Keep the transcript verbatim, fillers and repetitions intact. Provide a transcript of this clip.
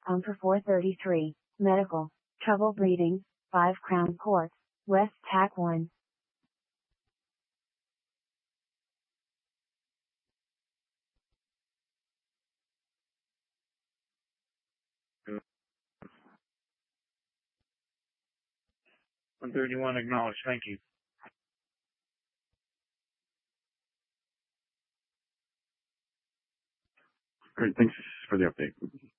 come for four thirty-three. Medical. Trouble breathing. five Crown Court. West Tack one. one thirty-one acknowledged. Thank you. Great. Thanks for the update.